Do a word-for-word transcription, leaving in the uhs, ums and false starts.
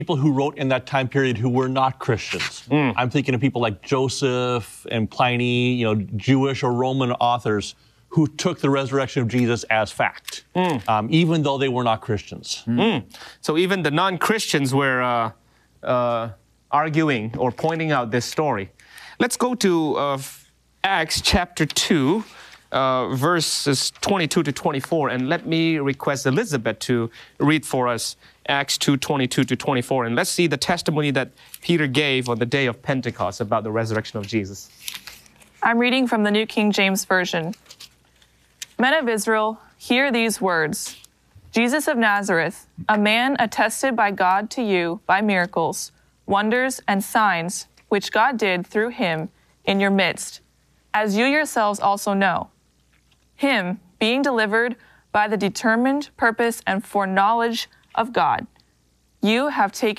people who wrote in that time period who were not Christians. Mm. I'm thinking of people like Joseph and Pliny, you know, Jewish or Roman authors who took the resurrection of Jesus as fact, mm. um, even though they were not Christians. Mm. So even the non-Christians were uh, uh, arguing or pointing out this story. Let's go to uh, Acts chapter two, uh, verses twenty-two to twenty-four, and let me request Elizabeth to read for us Acts two, twenty-two to twenty-four, and let's see the testimony that Peter gave on the day of Pentecost about the resurrection of Jesus. I'm reading from the New King James Version. Men of Israel, hear these words. Jesus of Nazareth, a man attested by God to you by miracles, wonders, and signs, which God did through him in your midst, as you yourselves also know. Him, being delivered by the determined purpose and foreknowledge of God, you have taken